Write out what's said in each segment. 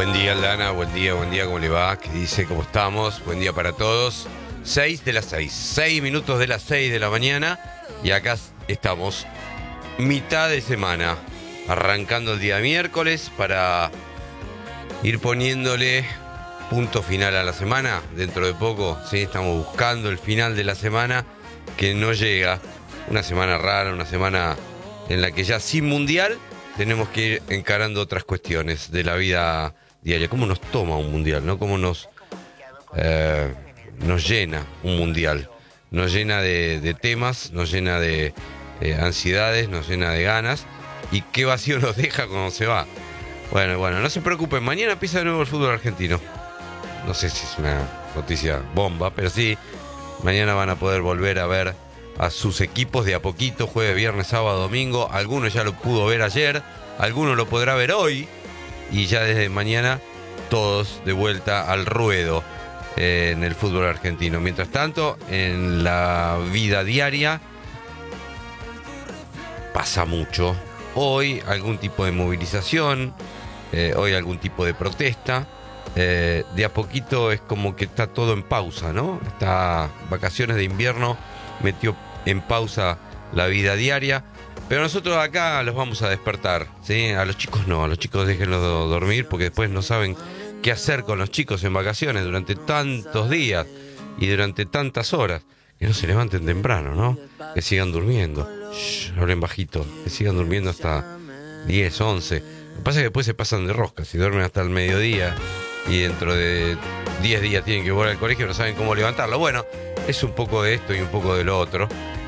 Buen día, Aldana, buen día, ¿cómo le va? ¿Qué dice? ¿Cómo estamos? Buen día para todos. 6 de las 6, 6 minutos de las 6 de la mañana y acá estamos, mitad de semana, arrancando el día miércoles para ir poniéndole punto final a la semana. Dentro de poco, sí, estamos buscando el final de la semana que no llega. Una semana rara, una semana en la que ya sin mundial tenemos que ir encarando otras cuestiones de la vida diaria. ¿Cómo nos toma un mundial, no? ¿Cómo nos llena un mundial? Nos llena de temas, nos llena de ansiedades, nos llena de ganas. ¿Y qué vacío nos deja cuando se va? Bueno, no se preocupen, mañana empieza de nuevo el fútbol argentino. No sé si es una noticia bomba, pero sí, mañana van a poder volver a ver a sus equipos de a poquito, jueves, viernes, sábado, domingo. Algunos ya lo pudo ver ayer, algunos lo podrá ver hoy. Y ya desde mañana todos de vuelta al ruedo en el fútbol argentino. Mientras tanto, en la vida diaria pasa mucho. Hoy algún tipo de movilización, hoy algún tipo de protesta. De a poquito es como que está todo en pausa, ¿no? Está vacaciones de invierno, metió en pausa la vida diaria. Pero nosotros acá los vamos a despertar, ¿sí? A los chicos no, a los chicos déjenlos dormir porque después no saben qué hacer con los chicos en vacaciones durante tantos días y durante tantas horas. Que no se levanten temprano, ¿no? Que sigan durmiendo. Shh, hablen bajito, que sigan durmiendo hasta 10, 11. Lo que pasa es que después se pasan de rosca, si duermen hasta el mediodía y dentro de 10 días tienen que volver al colegio, no saben cómo levantarlo. Bueno, es un poco de esto y un poco de lo otro.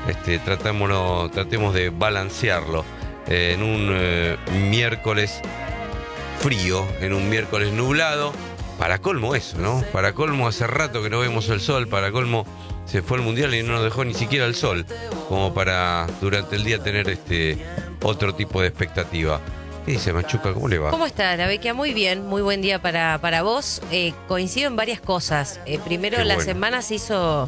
Tratemos de balancearlo en un miércoles frío, en un miércoles nublado. Para colmo eso, ¿no? Para colmo hace rato que no vemos el sol, para colmo se fue el mundial y no nos dejó ni siquiera el sol, como para durante el día tener otro tipo de expectativa. ¿Qué dice, Machuca? ¿Cómo le va? ¿Cómo está, la Bequia? Muy bien, muy buen día para vos. Coincido en varias cosas. Primero, Qué la bueno. semana se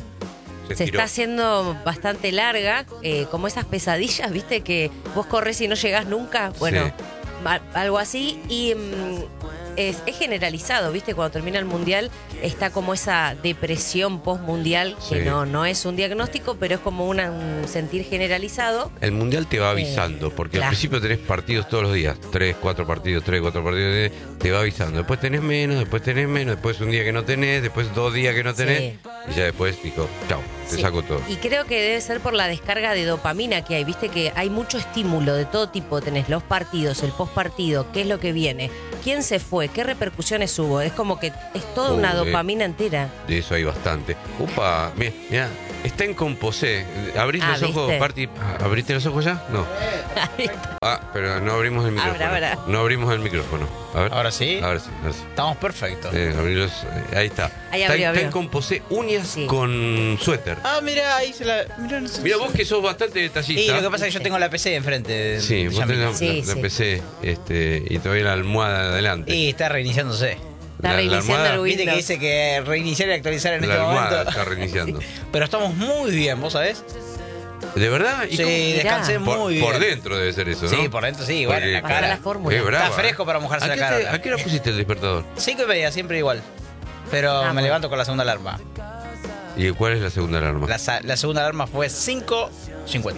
está haciendo bastante larga, como esas pesadillas, ¿viste? Que vos corres y no llegás nunca. Bueno, Sí. Algo así. Y es generalizado, ¿viste? Cuando termina el mundial está como esa depresión post-mundial, que Sí. no es un diagnóstico, pero es como un sentir generalizado. El mundial te va avisando, porque claro. al principio tenés partidos todos los días, 3, 4 partidos, te va avisando. Después tenés menos, después un día que no tenés, después 2 días que no tenés, Sí. y ya después digo, chao, te Sí. saco todo. Y creo que debe ser por la descarga de dopamina que hay. Viste que hay mucho estímulo de todo tipo. Tenés los partidos, el postpartido, qué es lo que viene, quién se fue, qué repercusiones hubo. Es como que es toda una dopamina entera. De eso hay bastante. Upa, mira, está en composé. ¿Abrís los ojos, ¿viste? Parti? ¿Abriste los ojos ya? No. Pero no abrimos el micrófono. Abra. No abrimos el micrófono. A ver. ¿Ahora sí? Ahora sí. Estamos perfectos. Ahí está. Ahí Está abrió. en composé, uñas Sí. con suéter. Ah, mira, ahí se la... Mira, no sé. Mira vos que sos bastante detallista. Y lo que pasa es que yo tengo la PC enfrente. Sí, vos tenés la Sí. PC y todavía la almohada adelante. Y está reiniciándose. Está La reiniciando almohada- el Viste que Windows. dice que reiniciar y actualizar en La este almohada momento. está reiniciando. Pero estamos muy bien, ¿vos sabés? ¿De verdad? ¿Y Sí, cómo? descansé Mirá. muy bien. Por dentro debe ser eso, ¿no? Sí, por dentro sí, igual, Porque- la Pasar la cara. fórmula. Qué brava, Está fresco para mojarse la cara. ¿A qué hora pusiste el despertador? 5:30, siempre igual. Pero me bueno. levanto con la segunda alarma. ¿Y cuál es la segunda alarma? La segunda alarma fue 5:50.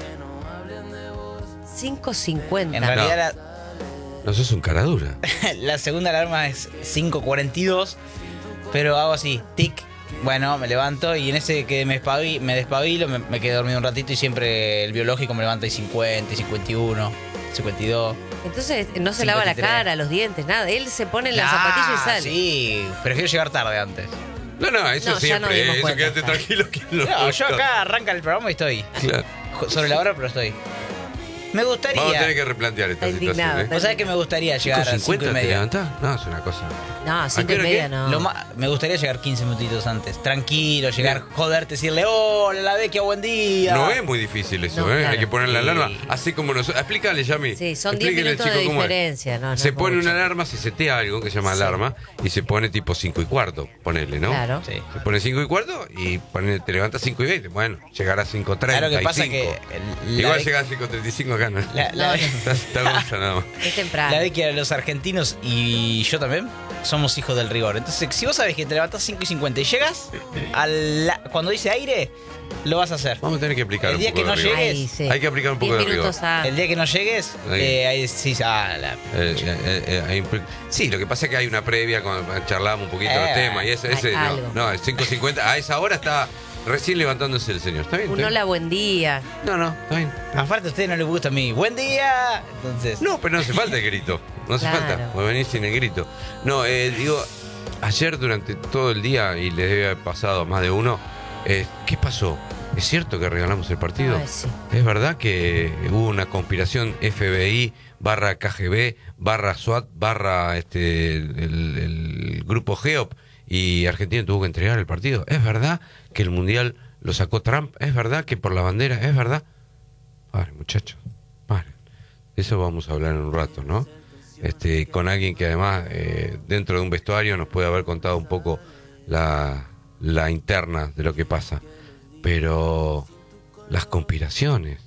5:50. En realidad No sos un cara dura. la segunda alarma es 5:42. Pero hago así, tic. Bueno, me levanto y en ese que me despabilo, me quedo dormido un ratito y siempre el biológico me levanta y 50, y 51, 52. Entonces no se lava la 53. cara, los dientes, nada. Él se pone en la zapatilla y sale. Sí, prefiero llegar tarde antes. No, eso No, ya siempre. nos dimos Eso cuenta. quédate tranquilo que no. No, yo acá arranca el programa y estoy. Claro. Sobre la hora, pero estoy. Me gustaría. Vamos a tener que replantear esta Está indignado, situación. ¿Vos sabés que me gustaría llegar a 5:30? ¿5:50 te levantás? No, es una cosa. No, 5 qué y hora media qué? no. Me gustaría llegar 15 minutitos antes. Tranquilo, llegar, joderte, decirle, hola, la Bequia, buen día. No es muy difícil eso, No, ¿eh? claro. Hay que poner la Sí. alarma. Así como nosotros. Explícale, Yami. Sí, son 10 Explíquele al minutos de chico cómo es. diferencia. No Se es pone mucho. una alarma, se setea algo que se llama Sí. alarma y se pone tipo 5:15, ponele, ¿no? Claro. Sí. Se pone 5:15 y te levantas 5:20. Bueno, llegará a 5:30. Claro que pasa que Igual llega a 5:35 acá acá, ¿no? Está Gonza nada más. Es temprano. La de que los argentinos y yo también somos hijos del rigor. Entonces, si vos sabés que te levantás 5:50 y llegas, cuando dice aire, lo vas a hacer. Vamos a tener que aplicar El un día poco que no de rigor. llegues, Ay, sí. Hay que aplicar un poco 10 de rigor. minutos a... El día que no llegues, Ahí. ahí sí, Sí, lo que pasa es que hay una previa cuando charlamos un poquito los temas y ese algo. no, es 5:50. A esa hora está recién levantándose el señor. ¿Está bien? Un ¿Está bien? hola, buen día. No, está bien. aparte a ustedes no les gusta a mí. ¡Buen día! Entonces, No, pero no hace falta el grito. No hace Claro. falta. Voy a venir sin el grito. No, digo, ayer durante todo el día, y les debe haber pasado a más de uno, ¿qué pasó? ¿Es cierto que regalamos el partido? Ay, sí. ¿Es verdad que hubo una conspiración FBI / KGB / SWAT / el grupo GEOP y Argentina tuvo que entregar el partido? ¿Es verdad que el Mundial lo sacó Trump? ¿Es verdad que por la bandera? ¿Es verdad? Paren, muchachos, paren. De eso vamos a hablar en un rato, ¿no? Con alguien que además dentro de un vestuario nos puede haber contado un poco la interna de lo que pasa. Pero las conspiraciones,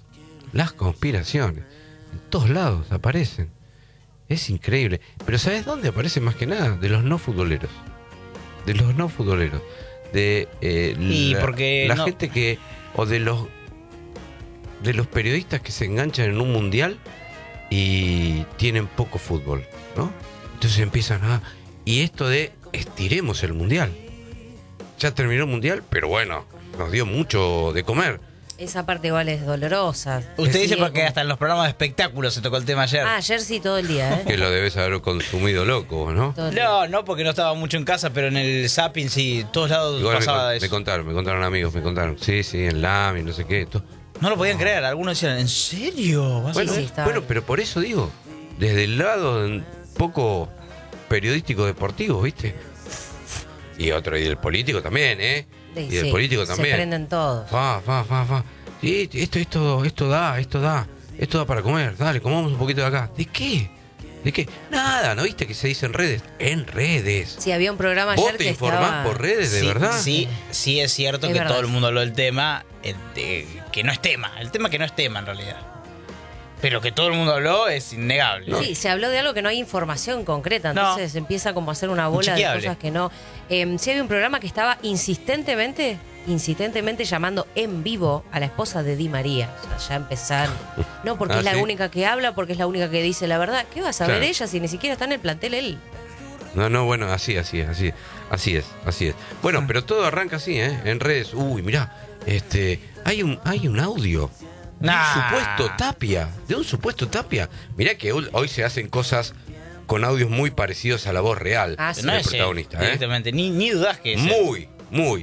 en todos lados aparecen. Es increíble. Pero ¿sabes dónde aparecen más que nada? De los no futboleros. De los no futboleros. De porque la no- gente que... O de los periodistas que se enganchan en un mundial y tienen poco fútbol, ¿no? Entonces empiezan a... Y esto de estiremos el mundial. Ya terminó el mundial, pero bueno, nos dio mucho de comer. Esa parte igual es dolorosa. usted dice Sí, porque como- hasta en los programas de espectáculos se tocó el tema ayer. Ah, ayer sí, todo el día, Que ¿eh? lo debes haber consumido loco, ¿no? Todo el día. No, porque no estaba mucho en casa, pero en el zapping sí, todos lados Igual pasaba me eso. contaron amigos, me contaron. Sí, en LAM y no sé qué. No lo podían creer, algunos decían, ¿en serio? ¿Vas a Bueno, sí, ver?". estaba bueno, bien. pero por eso digo, desde el lado un poco periodístico deportivo, ¿viste? Y del político también, ¿eh? Sí, Y del sí, político se también. prenden todos. Fa. Sí, esto da para comer. Dale, comamos un poquito de acá. ¿De qué? Nada, ¿no viste que se dice en redes? En redes. Sí, había un programa ¿Vos ayer te que informás estaba... por redes, de Sí, verdad? sí es cierto Es que verdad. todo el mundo habló del tema, que no es tema. El tema que no es tema en realidad. Pero que todo el mundo habló es innegable. Sí, se habló de algo que no hay información concreta, No. entonces empieza como a hacer una bola de Inchequeable. cosas que no. Sí había un programa que estaba insistentemente llamando en vivo a la esposa de Di María. O sea, ya empezar. No, porque Ah, es la ¿sí? única que habla, porque es la única que dice la verdad. ¿Qué vas a Claro. ver ella si ni siquiera está en el plantel él? No, bueno, así es. Bueno, pero todo arranca así, ¿eh? En redes. Uy, mirá, hay un audio de Nah. un supuesto Tapia. Mirá que hoy se hacen cosas con audios muy parecidos a la voz real Ah, sí. No del es protagonista, ¿eh? directamente, ni dudas que es él. Muy.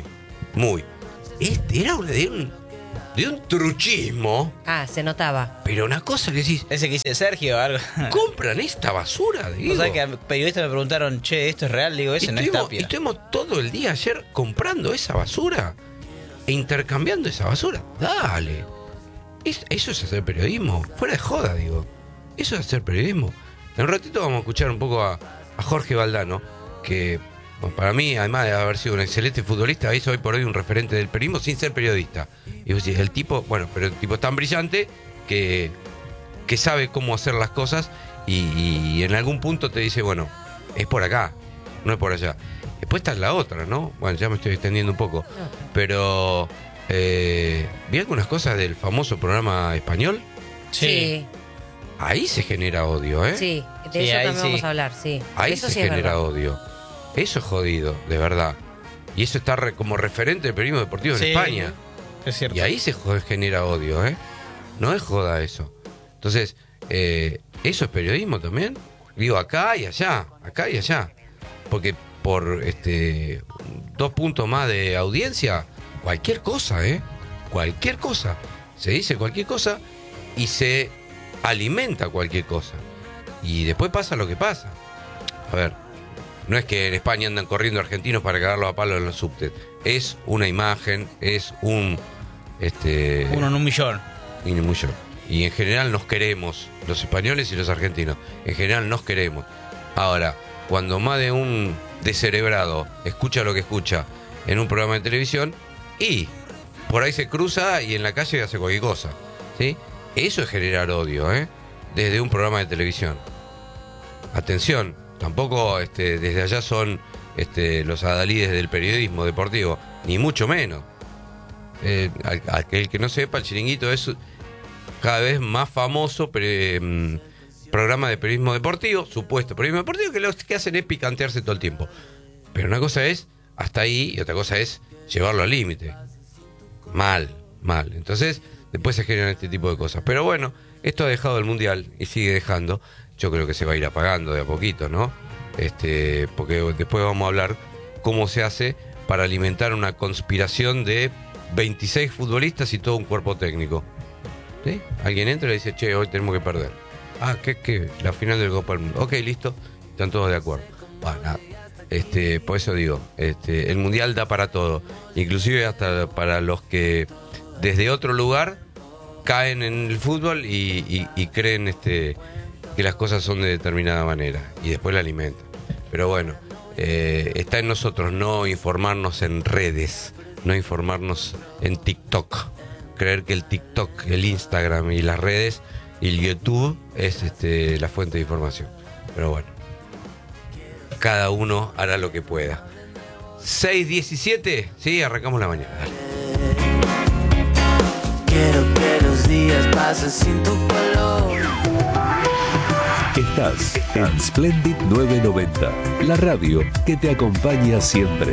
Era de un truchismo, Ah, se notaba. pero una cosa que decís, Ese que dice Sergio, algo. compran esta basura, digo. O sea que a periodistas me preguntaron, che, ¿esto es real? Digo, ese no es Y Tapia. estuvimos todo el día ayer comprando esa basura e intercambiando esa basura. Dale. Eso es hacer periodismo. Fuera de joda, digo. Eso es hacer periodismo. En un ratito vamos a escuchar un poco a Jorge Valdano, que bueno, para mí, además de haber sido un excelente futbolista, es hoy por hoy un referente del periodismo sin ser periodista. Y vos decís, el tipo es tan brillante que sabe cómo hacer las cosas y en algún punto te dice, bueno, es por acá, no es por allá. Después está la otra, ¿no? Bueno, ya me estoy extendiendo un poco. Pero vi algunas cosas del famoso programa español. Sí, Ahí se genera odio, ¿eh? sí. De Sí, eso ahí también sí. vamos a hablar, sí. Ahí Eso se sí es genera verdad. odio. Eso es jodido, de verdad. Y eso está como referente del periodismo deportivo en Sí, España. Es cierto. Y ahí se genera odio, ¿eh? No es joda eso. Entonces, ¿eso es periodismo también? Digo, acá y allá. Porque por 2 puntos más de audiencia, cualquier cosa, ¿eh? Cualquier cosa. Se dice cualquier cosa y se alimenta cualquier cosa. Y después pasa lo que pasa. A ver, no es que en España andan corriendo argentinos para cagarlos a palos en los subtes. Es una imagen, es Uno en un millón. y mucho. Y en general nos queremos, los españoles y los argentinos. En general nos queremos. Ahora, cuando más de un descerebrado escucha lo que escucha en un programa de televisión y por ahí se cruza y en la calle hace cualquier cosa, ¿sí? Eso es generar odio, desde un programa de televisión. Atención, tampoco desde allá son los adalides del periodismo deportivo, ni mucho menos. Aquel que no sepa, el Chiringuito es cada vez más famoso programa de periodismo deportivo, supuesto periodismo deportivo, que lo que hacen es picantearse todo el tiempo. Pero una cosa es hasta ahí y otra cosa es llevarlo al límite. Mal. Entonces, después se generan este tipo de cosas. Pero bueno, esto ha dejado el Mundial y sigue dejando. Yo creo que se va a ir apagando de a poquito, ¿no? Porque después vamos a hablar cómo se hace para alimentar una conspiración de 26 futbolistas y todo un cuerpo técnico. ¿Sí? Alguien entra y dice, che, hoy tenemos que perder. ¿Qué? La final del Copa del Mundo. Ok, listo. Están todos de acuerdo. Bueno, nada. Por eso digo, el Mundial da para todo. Inclusive hasta para los que desde otro lugar caen en el fútbol y creen que las cosas son de determinada manera. Y después la alimentan. Pero bueno, está en nosotros no informarnos en redes, no informarnos en TikTok. Creer que el TikTok, el Instagram y las redes y el YouTube es la fuente de información. Pero bueno, cada uno hará lo que pueda. 6:17, sí, arrancamos la mañana. Dale. Quiero que los días pasen sin tu color. Estás en Splendid 990, la radio que te acompaña siempre.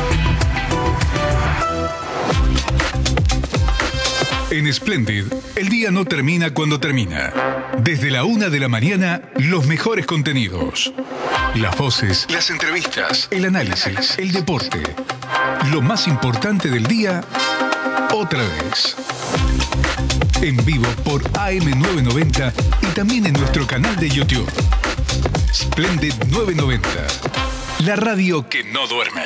En Splendid, el día no termina cuando termina. Desde la 1 de la mañana, los mejores contenidos. Las voces, las entrevistas, el análisis, el deporte. Lo más importante del día, otra vez. En vivo por AM990 y también en nuestro canal de YouTube. Splendid 990, la radio que no duerme.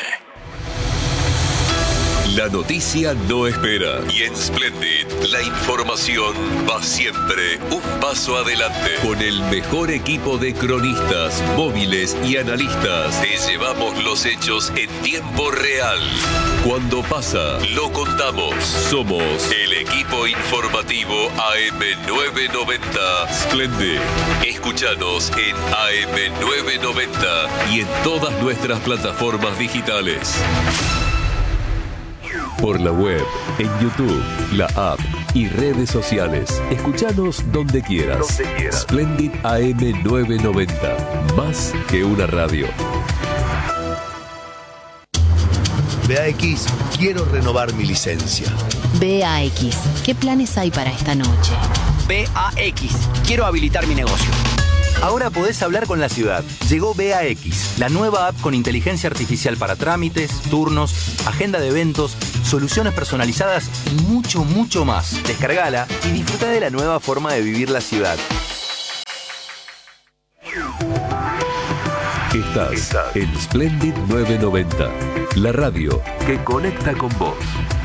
La noticia no espera y en Splendid la información va siempre un paso adelante. Con el mejor equipo de cronistas, móviles y analistas te llevamos los hechos en tiempo real. Cuando pasa, lo contamos. Somos el equipo informativo AM990 Splendid. Escúchanos en AM990 y en todas nuestras plataformas digitales. Por la web, en YouTube, la app y redes sociales. Escuchanos donde quieras. Splendid AM990. Más que una radio. BAX, quiero renovar mi licencia. BAX, ¿qué planes hay para esta noche? BAX, quiero habilitar mi negocio. Ahora podés hablar con la ciudad. Llegó BAX, la nueva app con inteligencia artificial para trámites, turnos, agenda de eventos, soluciones personalizadas y mucho, mucho más. Descargala y disfruta de la nueva forma de vivir la ciudad. Estás en Splendid 990, la radio que conecta con vos.